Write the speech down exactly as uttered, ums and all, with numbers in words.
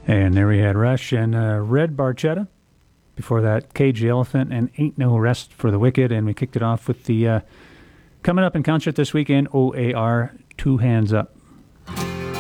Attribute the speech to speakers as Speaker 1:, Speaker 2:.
Speaker 1: And there we had Rush and uh, Red Barchetta. Before that, Cage the Elephant and Ain't No Rest for the Wicked. And we kicked it off with the uh, coming up in concert this weekend, O A R, Two Hands Up.